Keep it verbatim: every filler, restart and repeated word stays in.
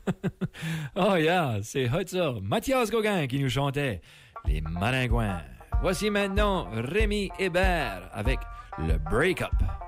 Oh yeah, c'est hot ça. Mathias Gauguin qui nous chantait Les Maringouins. Voici maintenant Rémi Hébert avec le Break-Up.